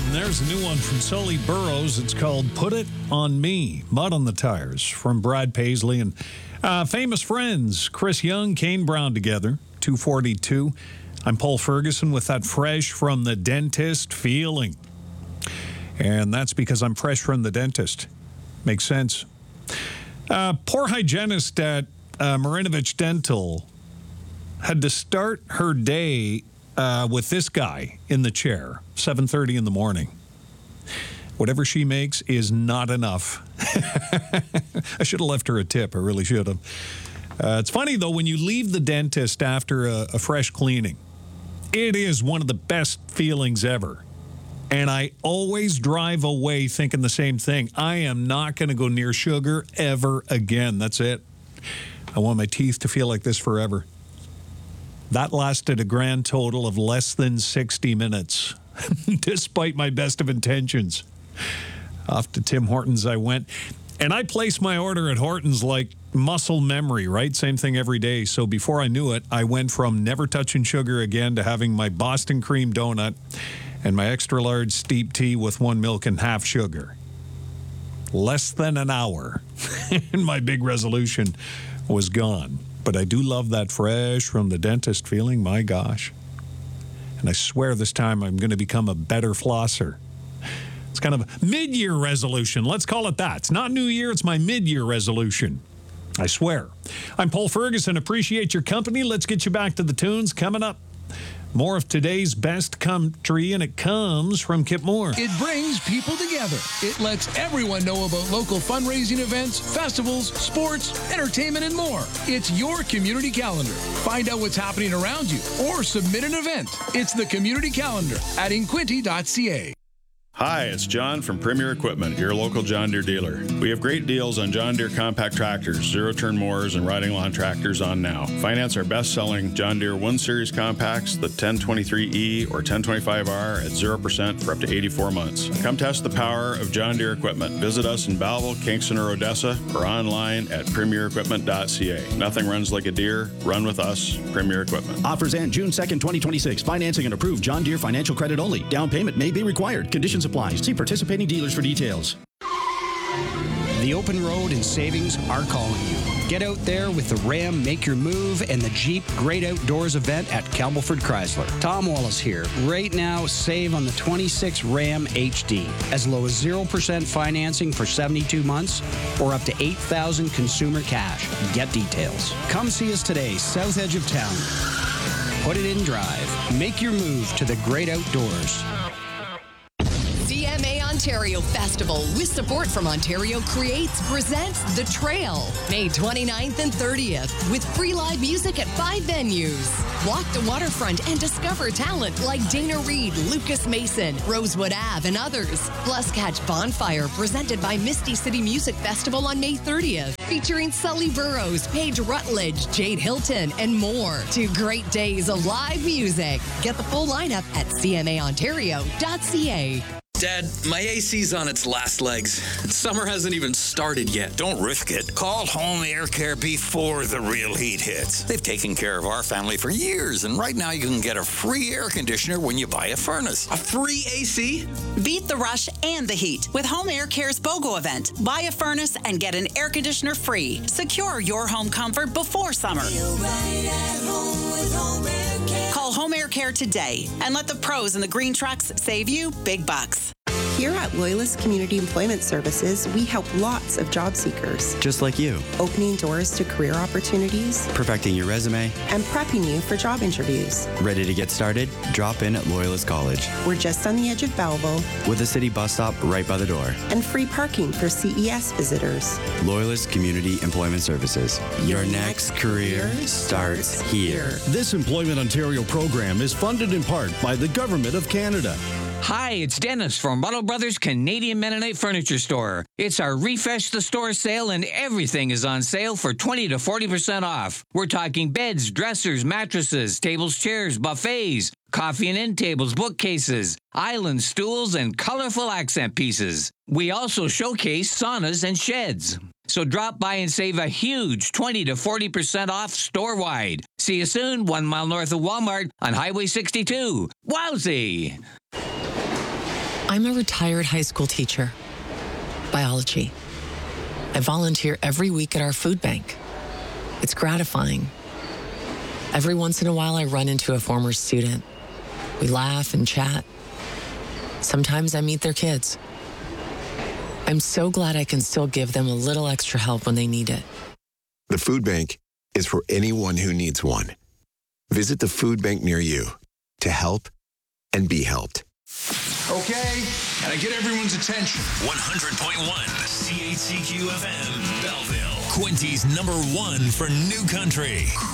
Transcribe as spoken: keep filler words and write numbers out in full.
And there's a new one from Sully Burrows. It's called Put It On Me. Mud on the Tires from Brad Paisley. And uh, famous friends, Chris Young, Kane Brown together, two forty-two. I'm Paul Ferguson with that fresh from the dentist feeling. And that's because I'm fresh from the dentist. Makes sense. Uh, poor hygienist at uh, Marinovich Dental had to start her day uh, with this guy in the chair, seven thirty in the morning. Whatever she makes is not enough. I should have left her a tip. I really should have. Uh, it's funny, though, when you leave the dentist after a, a fresh cleaning, it is one of the best feelings ever. And I always drive away thinking the same thing. I am not going to go near sugar ever again. That's it. I want my teeth to feel like this forever. That lasted a grand total of less than sixty minutes, despite my best of intentions. Off to Tim Hortons I went. And I placed my order at Hortons like muscle memory, right? Same thing every day. So before I knew it, I went from never touching sugar again to having my Boston cream donut and my extra large steep tea with one milk and half sugar. Less than an hour, and my big resolution was gone. But I do love that fresh from the dentist feeling, my gosh. And I swear this time I'm going to become a better flosser. It's kind of a mid-year resolution. Let's call it that. It's not New Year, it's my mid-year resolution. I swear. I'm Paul Ferguson. Appreciate your company. Let's get you back to the tunes. Coming up, more of today's best country, and it comes from Kip Moore. It brings people together. It lets everyone know about local fundraising events, festivals, sports, entertainment, and more. It's your community calendar. Find out what's happening around you or submit an event. It's the community calendar at inquinty dot c a. Hi, it's John from Premier Equipment, your local John Deere dealer. We have great deals on John Deere compact tractors, zero-turn mowers, and riding lawn tractors on now. Finance our best-selling John Deere one series compacts, the ten twenty-three E or ten twenty-five R at zero percent for up to eighty-four months. Come test the power of John Deere equipment. Visit us in Belleville, Kingston, or Odessa, or online at premier equipment dot c a. Nothing runs like a Deere. Run with us, Premier Equipment. Offers end June second, twenty twenty-six. Financing and approved John Deere financial credit only. Down payment may be required. Conditions apply. See participating dealers for details. The open road and savings are calling you. Get out there with the Ram Make Your Move and the Jeep Great Outdoors event at Campbellford Chrysler. Tom Wallace here. Right now, save on the twenty-six Ram H D. As low as zero percent financing for seventy-two months or up to eight thousand dollars consumer cash. Get details. Come see us today, south edge of town. Put it in drive. Make your move to the great outdoors. C M A Ontario Festival, with support from Ontario Creates, presents The Trail, May twenty-ninth and thirtieth, with free live music at five venues. Walk the waterfront and discover talent like Dana Reed, Lucas Mason, Rosewood Ave, and others. Plus, catch Bonfire, presented by Misty City Music Festival on May thirtieth, featuring Sully Burrows, Paige Rutledge, Jade Hilton, and more. Two great days of live music. Get the full lineup at c m a ontario dot c a. Dad, my A C's on its last legs. Summer hasn't even started yet. Don't risk it. Call Home Air Care before the real heat hits. They've taken care of our family for years, and right now you can get a free air conditioner when you buy a furnace. A free A C? Beat the rush and the heat with Home Air Care's BOGO event. Buy a furnace and get an air conditioner free. Secure your home comfort before summer. Feel right at home with Home Air Care. Call Home Air Care today and let the pros in the green trucks save you big bucks. Here at Loyalist Community Employment Services, we help lots of job seekers. Just like you. Opening doors to career opportunities. Perfecting your resume. And prepping you for job interviews. Ready to get started? Drop in at Loyalist College. We're just on the edge of Belleville. With a city bus stop right by the door. And free parking for C E S visitors. Loyalist Community Employment Services. Your, Your next, next career, career starts here. This Employment Ontario program is funded in part by the Government of Canada. Hi, it's Dennis from Muddle Brothers Canadian Mennonite Furniture Store. It's our Refresh the Store sale, and everything is on sale for twenty to forty percent off. We're talking beds, dressers, mattresses, tables, chairs, buffets, coffee and end tables, bookcases, island stools, and colorful accent pieces. We also showcase saunas and sheds. So drop by and save a huge twenty to forty percent off store-wide. See you soon, one mile north of Walmart on Highway sixty-two. Wowzee! I'm a retired high school teacher. Biology. I volunteer every week at our food bank. It's gratifying. Every once in a while, I run into a former student. We laugh and chat. Sometimes I meet their kids. I'm so glad I can still give them a little extra help when they need it. The food bank is for anyone who needs one. Visit the food bank near you to help and be helped. Okay, gotta get everyone's attention. one hundred point one C H C Q F M, Belleville. Quincy's number one for new country.